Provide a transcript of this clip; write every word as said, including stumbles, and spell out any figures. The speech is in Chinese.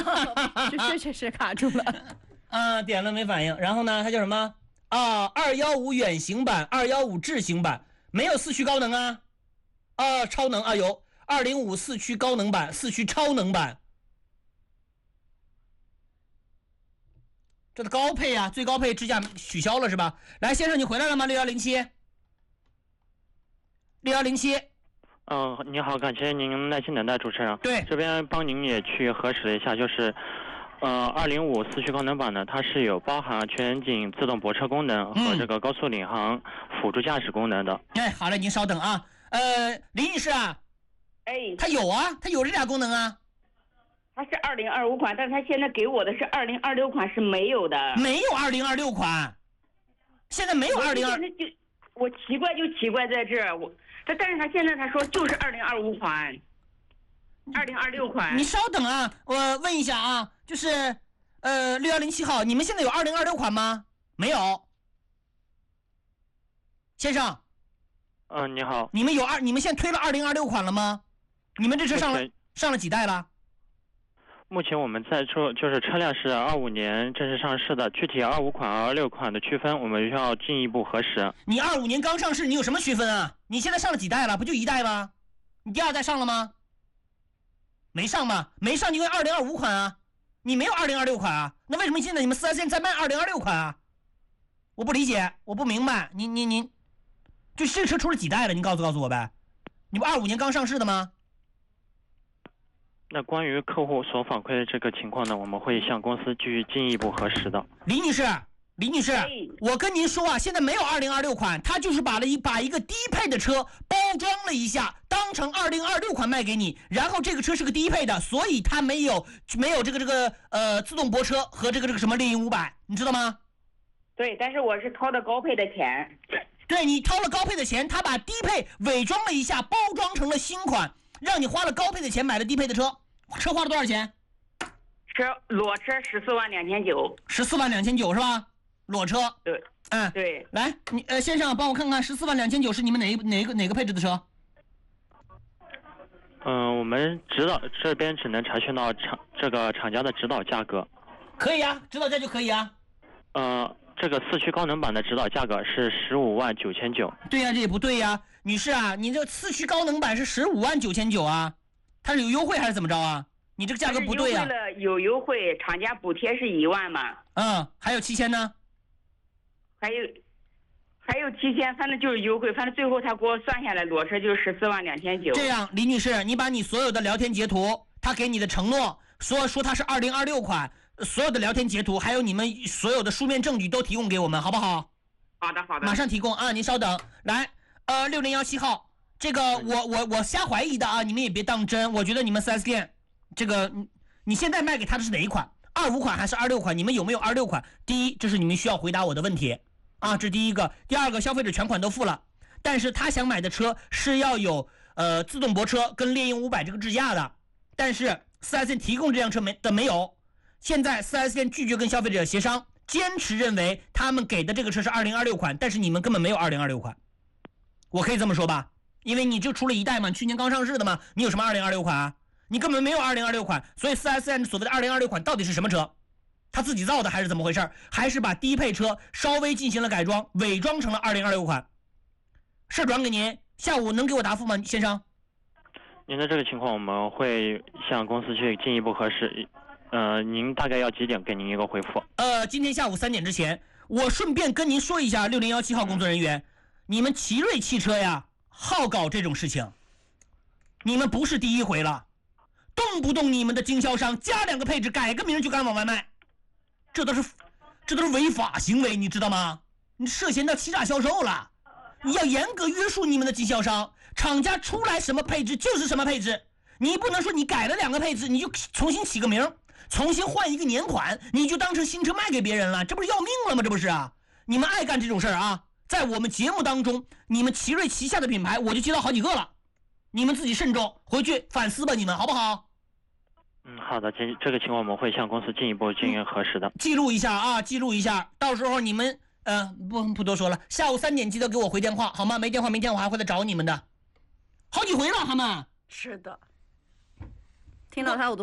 这确确实卡住了。 啊，点了没反应。然后呢，它叫什么啊？二幺五远行版，二幺五智行版，没有四驱高能啊？啊，超能啊有二零五四驱高能版，四驱超能版。这个高配啊，最高配支架取消了是吧？来，先生你回来了吗？六幺零七，六幺零七。 嗯、呃，你好，感谢您耐心等待，主持人。 对， 这边帮您也去核实了一下，就是，呃，二零五四驱高能版呢，它是有包含全景自动泊车功能和这个高速领航辅助驾驶功能的。 哎、嗯，好嘞，您稍等啊。呃，李女士啊， 哎， 它有啊，它有这俩功能啊。 它是二零二五款，但是它现在给我的是二零二六款，是没有的。 没有二零二六款，现在没有二零二。 就我奇怪就奇怪在这儿，我但但是他现在他说就是二零二五款，二零二六款。 你稍等啊，我问一下啊，就是呃六幺零七号，你们现在有二零二六款吗？没有，先生。 嗯、呃，你好。 你们有二？你们现在推了二零二六款了吗？你们这车上了上了几代了？ 目前我们在说，就是车辆是二五年正式上市的，具体二五款、二六款的区分，我们需要进一步核实。 你二五年刚上市，你有什么区分啊？你现在上了几代了？不就一代吗？你第二代上了吗？没上吗？没上，你就二零二五款啊。你没有二零二六款啊？那为什么现在你们四 S 店在卖二零二六款啊？我不理解，我不明白。你你你，就这车出了几代了？你告诉告诉我呗。你不二五年刚上市的吗？ 那关于客户所反馈的这个情况呢，我们会向公司继续进一步核实的。 李女士，李女士，我跟您说啊，现在没有二零二六款，他就是把了一把一个低配的车包装了一下，当成二零二六款卖给你，然后这个车是个低配的，所以它没有没有这个这个呃自动泊车和这个这个什么猎鹰五百，你知道吗？ 对，但是我是掏的高配的钱。 对，你掏了高配的钱，他把低配伪装了一下，包装成了新款，让你花了高配的钱买了低配的车。车花了多少钱？ 车裸车十四万两千九， 十四万两千九是吧？裸车。 对， 嗯， 对。 来，你呃，先生帮我看看十四万两千九是你们哪一哪个哪个配置的车？ 嗯、呃，我们指导这边只能查询到厂这个厂家的指导价格。 可以啊，指导价就可以啊。 呃，这个四驱高能版的指导价格是十五万九千九。 对呀、啊，这也不对呀、啊，女士啊，你这四驱高能版是十五万九千九啊。它是有优惠还是怎么着啊？你这个价格不对呀、啊。 优惠了有优惠，厂家补贴是一万嘛。 嗯，还有七千呢。 还有，还有七千，反正就是优惠，反正最后他给我算下来，裸车就十四万两千九。 这样，李女士，你把你所有的聊天截图，他给你的承诺，说说它是二零二六款，所有的聊天截图，还有你们所有的书面证据都提供给我们，好不好？ 好的，好的。 马上提供啊！您稍等。来，呃，六零幺七号。这个我我我瞎怀疑的啊，你们也别当真。我觉得你们 四 S 店，这个你你现在卖给他的是哪一款？二五款还是二六款？你们有没有二六款？第一，这是你们需要回答我的问题啊，这是第一个。第二个，消费者全款都付了，但是他想买的车是要有呃自动泊车跟猎鹰五百这个支架的，但是四 S 店提供这辆车没的没有。现在四 S 店拒绝跟消费者协商，坚持认为他们给的这个车是二零二六款，但是你们根本没有二零二六款。我可以这么说吧？因为你就出了一代嘛，去年刚上市的嘛，你有什么二零二六款啊？你根本没有二零二六款，所以 四 S 店所谓的二零二六款到底是什么车？他自己造的还是怎么回事？还是把低配车稍微进行了改装，伪装成了二零二六款？是转给您，下午能给我答复吗，先生？ 您的这个情况我们会向公司去进一步核实，呃，您大概要几点给您一个回复？ 呃，今天下午三点之前，我顺便跟您说一下，六零幺七号工作人员，你们奇瑞汽车呀，好搞这种事情，你们不是第一回了，动不动你们的经销商加两个配置改个名就敢往外卖，这都是这都是违法行为，你知道吗？你涉嫌到欺诈销售了，你要严格约束你们的经销商，厂家出来什么配置就是什么配置，你不能说你改了两个配置你就重新起个名，重新换一个年款，你就当成新车卖给别人了，这不是要命了吗？这不是啊？你们爱干这种事儿啊？在我们节目当中，你们奇瑞旗下的品牌我就接到好几个了，你们自己慎重，回去反思吧，你们好不好？ 嗯，好的，这这个情况我们会向公司进一步进行核实的。 记录一下啊，记录一下，到时候你们呃不不多说了，下午三点记得给我回电话好吗？没电话明天我还会再找你们的，好几回了他们。 是的，听到他我都。